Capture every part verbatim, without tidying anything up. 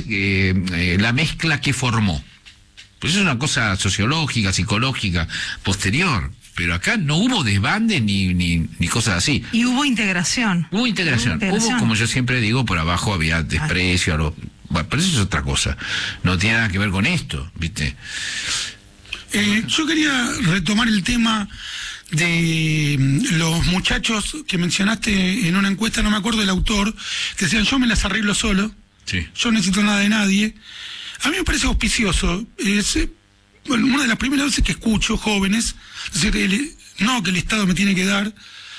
es eh, eh, la mezcla que formó. Pues es una cosa sociológica, psicológica, posterior. Pero acá no hubo desbande ni, ni, ni cosas así. Y hubo integración. Hubo integración. Hubo, integración. Hubo, como yo siempre digo, por abajo había desprecio a los... Bueno, pero eso es otra cosa. No tiene nada que ver con esto, ¿viste? Eh, yo quería retomar el tema de los muchachos que mencionaste en una encuesta, no me acuerdo del autor, que decían, yo me las arreglo solo, sí. Yo no necesito nada de nadie. A mí me parece auspicioso. Es, bueno, una de las primeras veces que escucho jóvenes decir, el, no, que el Estado me tiene que dar,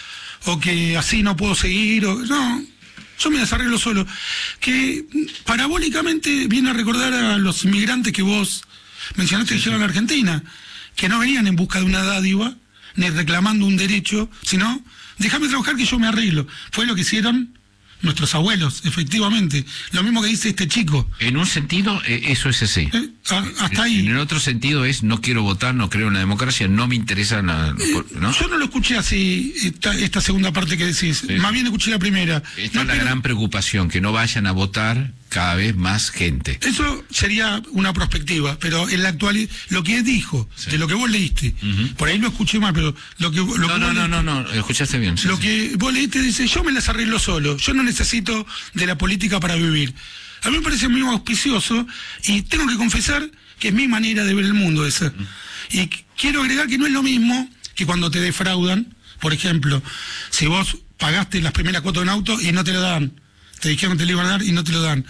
o que así no puedo seguir, o no, yo me las arreglo solo. Que parabólicamente viene a recordar a los inmigrantes que vos mencionaste, sí, que llegaron a Argentina, que no venían en busca de una dádiva, ni reclamando un derecho, sino, déjame trabajar que yo me arreglo. Fue lo que hicieron nuestros abuelos, efectivamente. Lo mismo que dice este chico. En un sentido, eh, eso es así. Eh, a, hasta ahí. En el otro sentido es, no quiero votar, no creo en la democracia, no me interesa nada. Eh, ¿no? Yo no lo escuché así, esta, esta segunda parte que decís. Sí. Más bien escuché la primera. Esta no es la quiero... gran preocupación, que no vayan a votar cada vez más gente. Eso sería una perspectiva, pero en la actualidad, lo que dijo, sí, de lo que vos leíste, uh-huh, por ahí lo escuché mal, pero lo que, lo no, que no, vos no, leíste, no, no, no, escuchaste bien. Sí, lo sí. que vos leíste dice, yo me las arreglo solo, yo no necesito de la política para vivir. A mí me parece muy auspicioso y tengo que confesar que es mi manera de ver el mundo esa. Uh-huh. Y quiero agregar que no es lo mismo que cuando te defraudan. Por ejemplo, si vos pagaste las primeras cuotas de un auto y no te lo dan, te dijeron que te lo iban a dar y no te lo dan.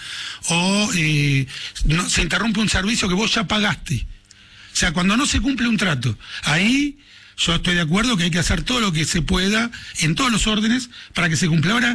O eh, no, se interrumpe un servicio que vos ya pagaste. O sea, cuando no se cumple un trato, ahí yo estoy de acuerdo que hay que hacer todo lo que se pueda, en todos los órdenes, para que se cumpla. Ahora,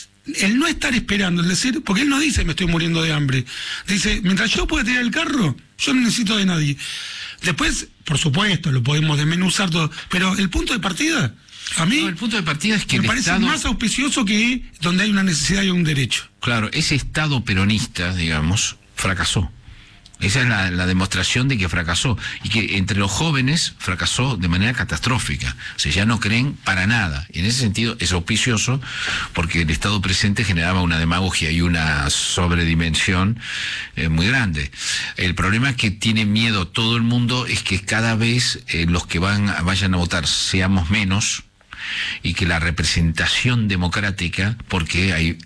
el no estar esperando, el decir, porque él no dice me estoy muriendo de hambre, dice, mientras yo pueda tirar el carro, yo no necesito de nadie. Después, por supuesto, lo podemos desmenuzar todo, pero el punto de partida... A mí no, el punto de partida es que me el parece Estado... más auspicioso que donde hay una necesidad y un derecho. Claro, ese Estado peronista, digamos, fracasó. Esa es la, la demostración de que fracasó. Y que entre los jóvenes fracasó de manera catastrófica. O sea, ya no creen para nada. Y en ese sentido es auspicioso porque el Estado presente generaba una demagogia y una sobredimensión eh, muy grande. El problema que tiene miedo todo el mundo es que cada vez eh, los que van vayan a votar seamos menos, y que la representación democrática, porque hay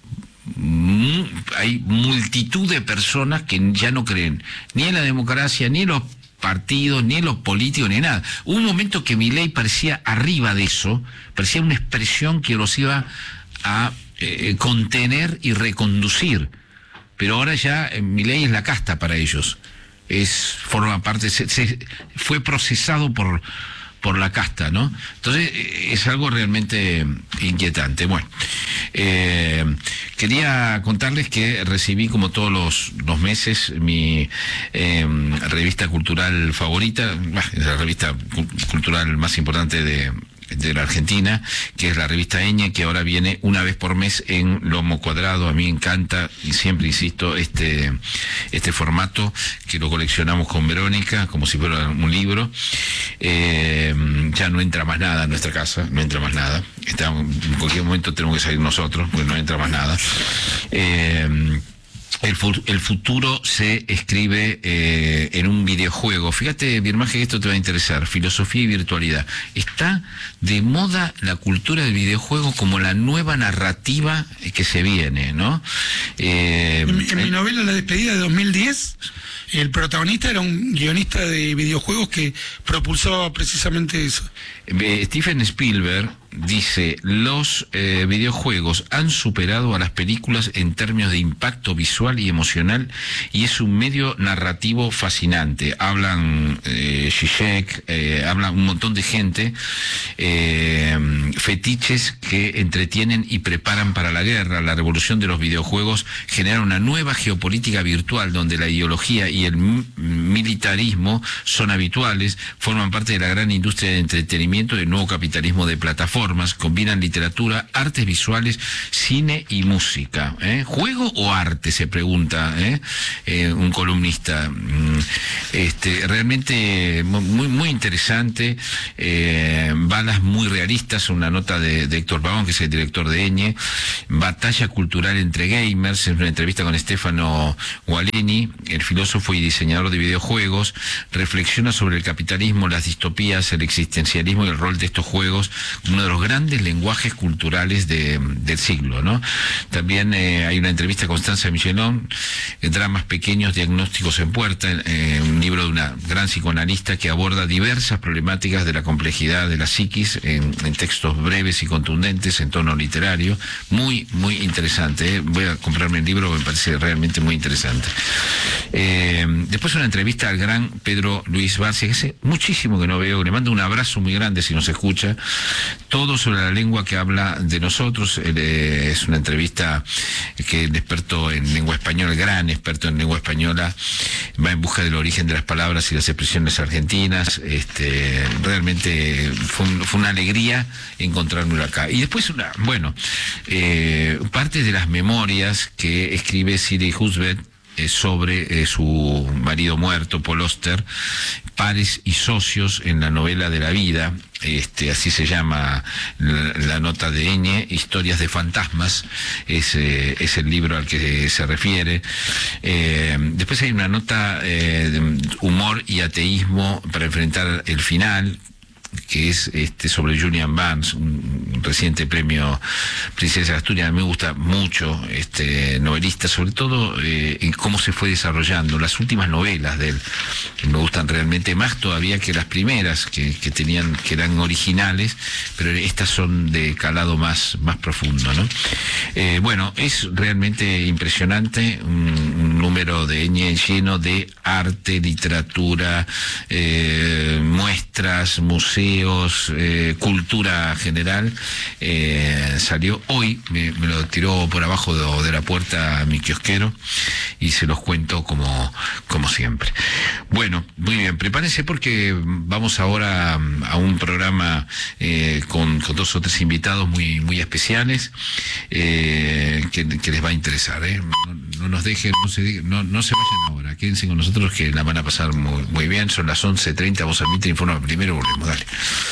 hay multitud de personas que ya no creen ni en la democracia, ni en los partidos, ni en los políticos, ni en nada. Hubo un momento que Milei parecía arriba de eso, parecía una expresión que los iba a eh, contener y reconducir, pero ahora ya eh, Milei es la casta para ellos, es forma parte, se, se, fue procesado por por la casta, ¿no? Entonces es algo realmente inquietante. Bueno, eh, quería contarles que recibí, como todos los, los meses, mi eh, revista cultural favorita, la revista cultural más importante de de la Argentina, que es la revista Eñe, que ahora viene una vez por mes en lomo cuadrado. A mí me encanta, y siempre insisto, este este formato, que lo coleccionamos con Verónica, como si fuera un libro. Eh, ya no entra más nada en nuestra casa, no entra más nada. Está, en cualquier momento tenemos que salir nosotros, porque no entra más nada. Eh, El, fu- el futuro se escribe eh, en un videojuego. Fíjate, Birmaje, que esto te va a interesar. Filosofía y virtualidad. Está de moda la cultura del videojuego como la nueva narrativa que se viene, ¿no? Eh, en, en eh, mi novela La despedida de dos mil diez, el protagonista era un guionista de videojuegos que propulsó precisamente eso. eh, Steven Spielberg dice, los eh, videojuegos han superado a las películas en términos de impacto visual y emocional, y es un medio narrativo fascinante. Hablan eh, Zizek, eh, hablan un montón de gente, eh, fetiches que entretienen y preparan para la guerra. La revolución de los videojuegos genera una nueva geopolítica virtual donde la ideología y el militarismo son habituales, forman parte de la gran industria de entretenimiento del nuevo capitalismo de plataformas, combinan literatura, artes visuales, cine y música. ¿eh? ¿Juego o arte? Se pregunta ¿eh? Eh, un columnista. Este, realmente muy, muy interesante, eh, balas muy realistas, una nota de, de Héctor Pavón, que es el director de Eñe, batalla cultural entre gamers, en una entrevista con Stefano Gualeni, el filósofo y diseñador de videojuegos, reflexiona sobre el capitalismo, las distopías, el existencialismo y el rol de estos juegos, uno de los grandes lenguajes culturales de, del siglo, ¿no? También eh, hay una entrevista a Constanza Michelón, eh, Dramas pequeños, diagnósticos en puerta, eh, un libro de una gran psicoanalista que aborda diversas problemáticas de la complejidad de la psiquis en, en textos breves y contundentes, en tono literario, muy, muy interesante. ¿eh? Voy a comprarme el libro, me parece realmente muy interesante. Eh, después una entrevista al gran Pedro Luis Barcia, que hace muchísimo que no veo, le mando un abrazo muy grande si nos escucha, todo sobre la lengua que habla de nosotros. Él, eh, es una entrevista que el experto en lengua española, el gran experto en lengua española, va en busca del origen de las palabras y las expresiones argentinas. Este, realmente fue, un, fue una alegría encontrármelo acá. Y después, una, bueno, eh, parte de las memorias que escribe Siri Husbeth eh, sobre eh, su marido muerto, Paul Auster, pares y socios en la novela de la vida. Este, así se llama la, la nota de Eñe, Historias de fantasmas, es, eh, es el libro al que se refiere. Eh, después hay una nota eh, de humor y ateísmo para enfrentar el final, que es este sobre Julian Barnes, un reciente premio Princesa de Asturias. A mí me gusta mucho este novelista, sobre todo eh, en cómo se fue desarrollando. Las últimas novelas de él me gustan realmente más todavía que las primeras, que, que tenían, que eran originales, pero estas son de calado más, más profundo, ¿no? Eh, bueno, es realmente impresionante, un, un número de Eñe lleno de arte, literatura, eh, muestras, museos, Eh, cultura general. Eh, salió hoy, me, me lo tiró por abajo de, de la puerta mi kiosquero y se los cuento como, como siempre. Bueno, muy bien, prepárense porque vamos ahora a un programa eh, con, con dos o tres invitados muy, muy especiales eh, que, que les va a interesar. ¿eh? No, no nos dejen, no se, no, no se vayan ahora, quédense con nosotros que la van a pasar muy, muy bien. Son las once treinta, vos al Mitre Informa primero, volvemos, dale.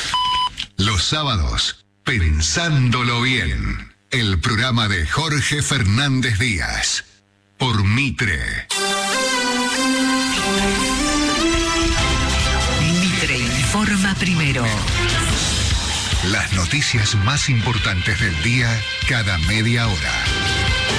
Los sábados, Pensándolo Bien, el programa de Jorge Fernández Díaz, por Mitre. Mitre Informa primero. Las noticias más importantes del día cada media hora.